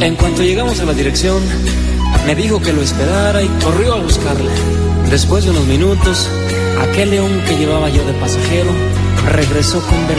En cuanto llegamos a la dirección, me dijo que lo esperara y corrió a buscarle. Después de unos minutos, aquel león que llevaba yo de pasajero regresó con